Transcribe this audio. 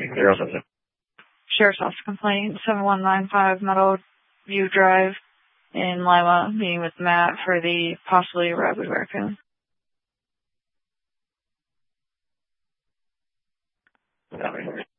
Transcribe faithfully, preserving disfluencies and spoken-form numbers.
Zero seven. Sheriff's Office complaint, seven one nine five Meadow View Drive in Lima, meeting with Matt for the possibly rabid raccoon. Copy.